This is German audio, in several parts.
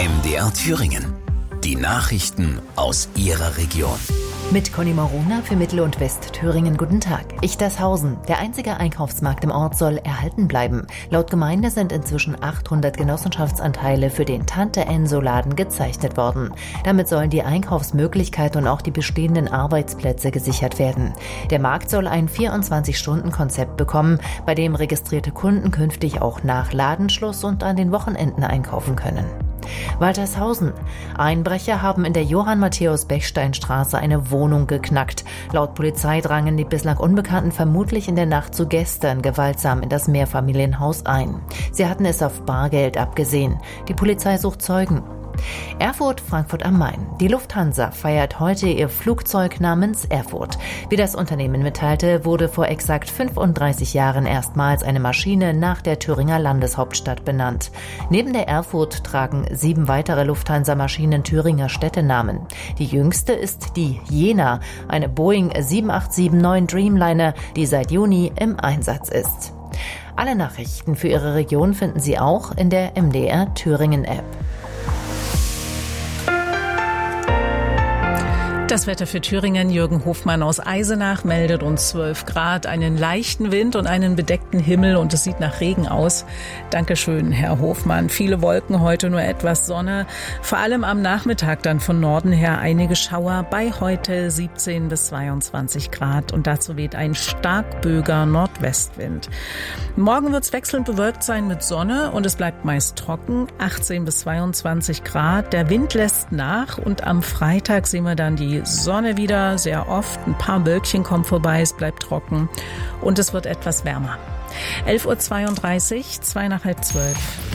MDR Thüringen. Die Nachrichten aus Ihrer Region. Mit Conny Morona für Mittel- und Westthüringen. Guten Tag. Ichtershausen. Der einzige Einkaufsmarkt im Ort soll erhalten bleiben. Laut Gemeinde sind inzwischen 800 Genossenschaftsanteile für den Tante-Enso-Laden gezeichnet worden. Damit sollen die Einkaufsmöglichkeit und auch die bestehenden Arbeitsplätze gesichert werden. Der Markt soll ein 24-Stunden-Konzept bekommen, bei dem registrierte Kunden künftig auch nach Ladenschluss und an den Wochenenden einkaufen können. Waltershausen. Einbrecher haben in der Johann-Matthäus-Bechstein-Straße eine Wohnung geknackt. Laut Polizei drangen die bislang Unbekannten vermutlich in der Nacht zu gestern gewaltsam in das Mehrfamilienhaus ein. Sie hatten es auf Bargeld abgesehen. Die Polizei sucht Zeugen. Erfurt, Frankfurt am Main. Die Lufthansa feiert heute ihr Flugzeug namens Erfurt. Wie das Unternehmen mitteilte, wurde vor exakt 35 Jahren erstmals eine Maschine nach der Thüringer Landeshauptstadt benannt. Neben der Erfurt tragen 7 weitere Lufthansa-Maschinen Thüringer Städtenamen. Die jüngste ist die Jena, eine Boeing 7879 Dreamliner, die seit Juni im Einsatz ist. Alle Nachrichten für Ihre Region finden Sie auch in der MDR Thüringen App. Das Wetter für Thüringen. Jürgen Hofmann aus Eisenach meldet uns 12 Grad, einen leichten Wind und einen bedeckten Himmel und es sieht nach Regen aus. Dankeschön, Herr Hofmann. Viele Wolken, heute nur etwas Sonne. Vor allem am Nachmittag dann von Norden her einige Schauer bei heute 17 bis 22 Grad und dazu weht ein stark böiger Nordwestwind. Morgen wird es wechselnd bewölkt sein mit Sonne und es bleibt meist trocken, 18 bis 22 Grad. Der Wind lässt nach und am Freitag sehen wir dann die Sonne wieder, sehr oft. Ein paar Wölkchen kommen vorbei, es bleibt trocken und es wird etwas wärmer. 11.32 Uhr, 2 nach halb 12.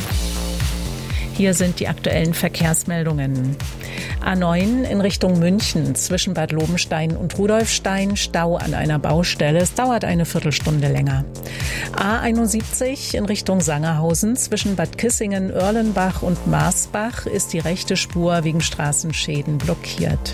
Hier sind die aktuellen Verkehrsmeldungen. A9 in Richtung München zwischen Bad Lobenstein und Rudolfstein, Stau an einer Baustelle. Es dauert eine Viertelstunde länger. A71 in Richtung Sangerhausen zwischen Bad Kissingen, Erlenbach und Marsbach ist die rechte Spur wegen Straßenschäden blockiert.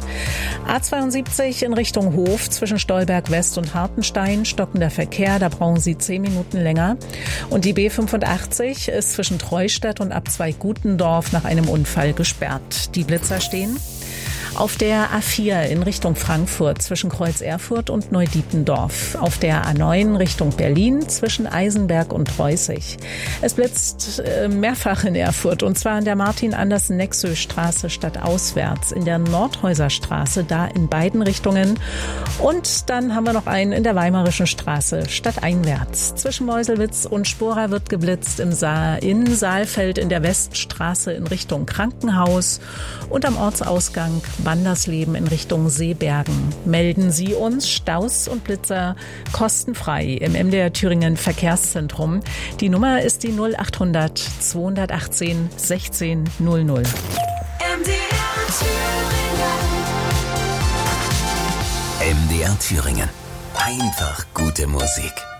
A72 in Richtung Hof zwischen Stolberg West und Hartenstein, stockender Verkehr, da brauchen Sie 10 Minuten länger. Und die B85 ist zwischen Treustadt und Abzweig Gutendorf nach einem Unfall gesperrt. Die Blitzer stehen auf der A4 in Richtung Frankfurt zwischen Kreuz Erfurt und Neudietendorf. Auf der A9 Richtung Berlin zwischen Eisenberg und Reußig. Es blitzt mehrfach in Erfurt und zwar an der Martin-Andersen-Nexö-Straße stadtauswärts, in der Nordhäuserstraße, da in beiden Richtungen. Und dann haben wir noch einen in der Weimarischen Straße stadteinwärts. Zwischen Meuselwitz und Spora wird geblitzt in Saalfeld in der Weststraße in Richtung Krankenhaus und am Ortsausgang Wandersleben in Richtung Seebergen. Melden Sie uns Staus und Blitzer kostenfrei im MDR Thüringen Verkehrszentrum. Die Nummer ist die 0800 218 16 00. MDR Thüringen. MDR Thüringen. Einfach gute Musik.